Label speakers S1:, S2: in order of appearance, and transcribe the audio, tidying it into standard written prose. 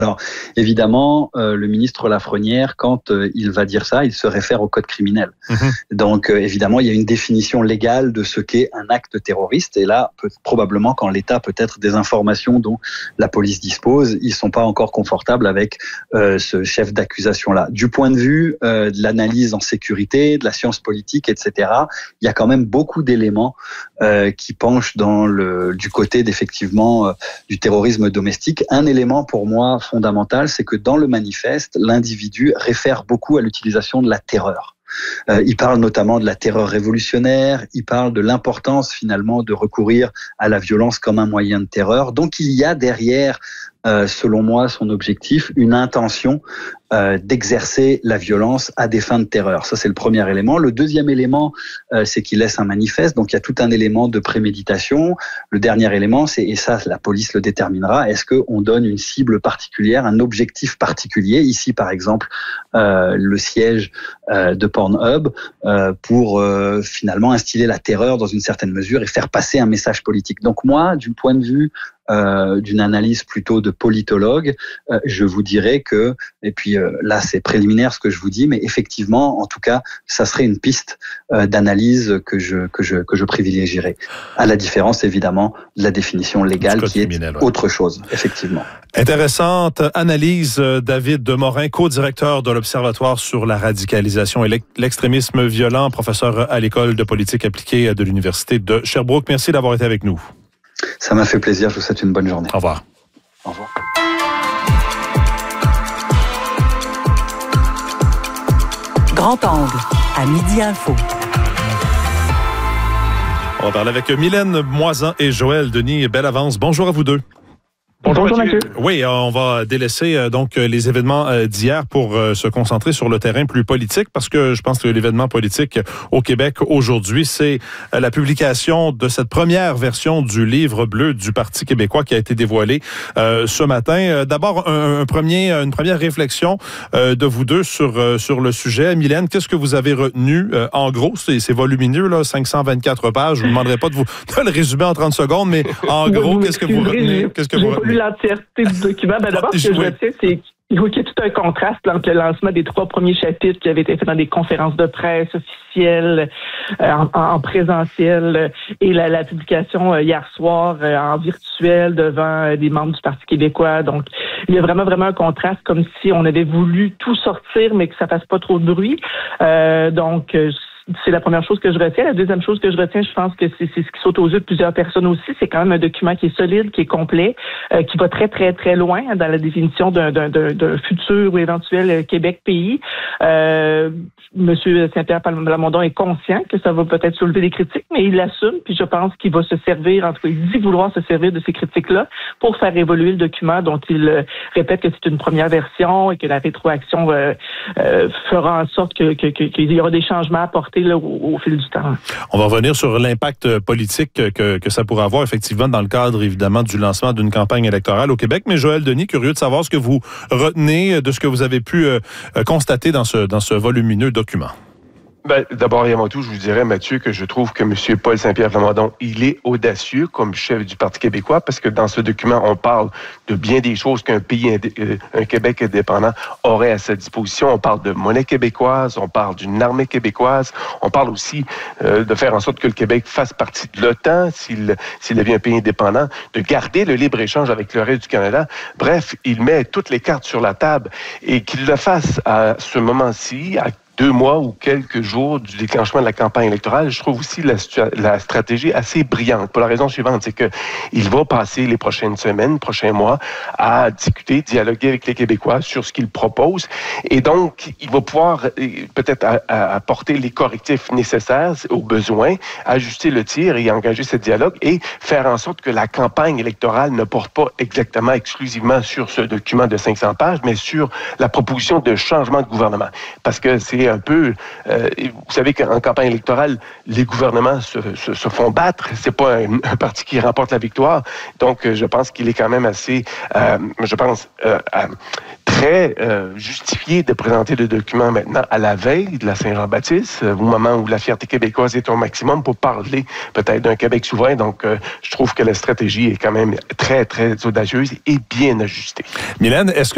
S1: Alors, évidemment, le ministre Lafrenière, quand il va dire ça, il se réfère au code criminel. Donc, évidemment, il y a une définition légale de ce qu'est un acte terroriste. Et là, probablement, quand l'État peut-être des informations dont la police dispose, ils ne sont pas encore confortables avec ce chef d'accusation-là. Du point de vue de l'analyse en sécurité, de la science politique, etc., il y a quand même beaucoup d'éléments qui penchent du côté, effectivement, du terrorisme domestique. Un élément, pour moi, fondamental, c'est que dans le manifeste, l'individu réfère beaucoup à l'utilisation de la terreur. Il parle notamment de la terreur révolutionnaire, il parle de l'importance finalement de recourir à la violence comme un moyen de terreur. Donc il y a derrière, selon moi, son objectif, une intention d'exercer la violence à des fins de terreur. Ça, c'est le premier élément. Le deuxième élément, c'est qu'il laisse un manifeste. Donc, il y a tout un élément de préméditation. Le dernier élément, c'est, et ça, la police le déterminera, est-ce qu'on donne une cible particulière, un objectif particulier? Ici, par exemple, le siège de Pornhub pour finalement instiller la terreur dans une certaine mesure et faire passer un message politique. Donc, moi, du point de vue d'une analyse plutôt de politologue, je vous dirais que, et puis là c'est préliminaire ce que je vous dis, mais effectivement, en tout cas, ça serait une piste d'analyse que je privilégierais, à la différence évidemment de la définition légale qui est autre chose, effectivement.
S2: Intéressante analyse, David Demorin, co-directeur de l'Observatoire sur la radicalisation et l'extrémisme violent, professeur à l'École de politique appliquée de l'Université de Sherbrooke. Merci d'avoir été avec nous.
S1: Ça m'a fait plaisir, je vous souhaite une bonne journée.
S2: Au revoir.
S1: Au revoir.
S3: Grand angle, à Midi Info.
S2: On va parler avec Mylène Moisan et Joël Denis Bellavance. Bonjour à vous deux.
S4: Bonjour Mathieu.
S2: Oui, on va délaisser donc les événements d'hier pour se concentrer sur le terrain plus politique, parce que je pense que l'événement politique au Québec aujourd'hui, c'est la publication de cette première version du livre bleu du Parti québécois qui a été dévoilé ce matin. D'abord, une première réflexion de vous deux sur le sujet. Mylène, qu'est-ce que vous avez retenu? En gros, c'est volumineux, là, 524 pages. Je ne vous demanderai pas de le résumer en 30 secondes, mais en gros, qu'est-ce que vous retenez?
S4: L'entièreté du document. D'abord, ce que je retiens, c'est qu'il y a tout un contraste entre le lancement des 3 premiers chapitres qui avaient été faits dans des conférences de presse officielles, en présentiel, et la publication hier soir en virtuel devant des membres du Parti québécois. Donc, il y a vraiment un contraste, comme si on avait voulu tout sortir, mais que ça fasse pas trop de bruit. Donc, c'est la première chose que je retiens. La deuxième chose que je retiens, je pense que c'est ce qui saute aux yeux de plusieurs personnes aussi. C'est quand même un document qui est solide, qui est complet, qui va très loin dans la définition d'un futur ou éventuel Québec-pays. Monsieur Saint-Pierre Plamondon est conscient que ça va peut-être soulever des critiques, mais il l'assume, puis je pense qu'il va se servir, en tout cas, il dit vouloir se servir de ces critiques-là pour faire évoluer le document dont il répète que c'est une première version et que la rétroaction fera en sorte qu'il y aura des changements apportés là, au fil du temps.
S2: On va revenir sur l'impact politique que ça pourrait avoir effectivement dans le cadre évidemment du lancement d'une campagne électorale au Québec. Mais Joël Denis, curieux de savoir ce que vous retenez de ce que vous avez pu constater dans ce volumineux document.
S5: D'abord et avant tout, je vous dirais, Mathieu, que je trouve que M. Paul Saint-Pierre Plamondon, il est audacieux comme chef du Parti québécois, parce que dans ce document, on parle de bien des choses qu'un Québec indépendant aurait à sa disposition. On parle de monnaie québécoise, on parle d'une armée québécoise, on parle aussi de faire en sorte que le Québec fasse partie de l'OTAN, s'il devient un pays indépendant, de garder le libre-échange avec le reste du Canada. Bref, il met toutes les cartes sur la table, et qu'il le fasse à ce moment-ci, à 2 mois ou quelques jours du déclenchement de la campagne électorale. Je trouve aussi la stratégie assez brillante, pour la raison suivante, c'est que il va passer les prochaines semaines, prochains mois, à discuter, dialoguer avec les Québécois sur ce qu'il propose, et donc il va pouvoir peut-être apporter les correctifs nécessaires aux besoins, ajuster le tir et engager ce dialogue, et faire en sorte que la campagne électorale ne porte pas exactement exclusivement sur ce document de 500 pages, mais sur la proposition de changement de gouvernement. Parce que c'est un peu... vous savez qu'en campagne électorale, les gouvernements se font battre. C'est pas un parti qui remporte la victoire. Donc, je pense qu'il est quand même assez... très justifié de présenter le document maintenant à la veille de la Saint-Jean-Baptiste, au moment où la fierté québécoise est au maximum, pour parler peut-être d'un Québec souverain. Donc, je trouve que la stratégie est quand même très audacieuse et bien ajustée.
S2: Mylène, est-ce que